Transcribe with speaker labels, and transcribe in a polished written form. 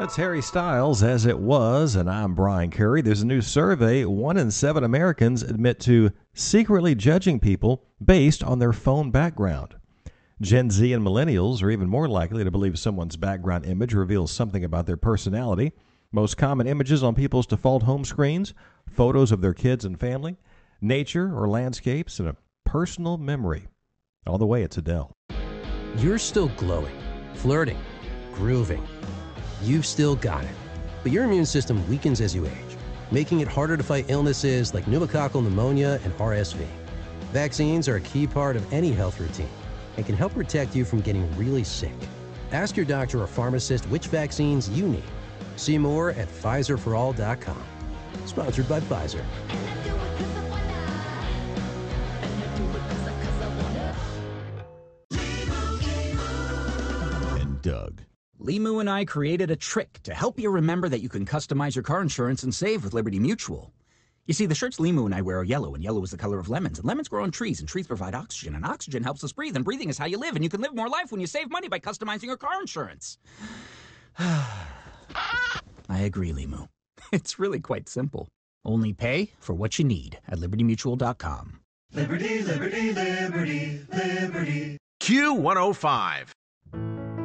Speaker 1: That's Harry Styles, As It Was, and I'm Brian Curry. There's a new survey. 1 in 7 Americans admit to secretly judging people based on their phone background. Gen Z and millennials are even more likely to believe someone's background image reveals something about their personality. Most common images on people's default home screens, photos of their kids and family, nature or landscapes, and a personal memory. All the way, it's Adele.
Speaker 2: You're still glowing, flirting, grooving. You've still got it. But your immune system weakens as you age, making it harder to fight illnesses like pneumococcal pneumonia and RSV. Vaccines are a key part of any health routine and can help protect you from getting really sick. Ask your doctor or pharmacist which vaccines you need. See more at PfizerForAll.com. Sponsored by Pfizer.
Speaker 1: And Doug.
Speaker 3: Limu and I created a trick to help you remember that you can customize your car insurance and save with Liberty Mutual. You see, the shirts Limu and I wear are yellow, and yellow is the color of lemons, and lemons grow on trees, and trees provide oxygen, and oxygen helps us breathe, and breathing is how you live, and you can live more life when you save money by customizing your car insurance. I agree, Limu. It's really quite simple. Only pay for what you need at LibertyMutual.com.
Speaker 4: Liberty, liberty, liberty, liberty.
Speaker 5: Q105.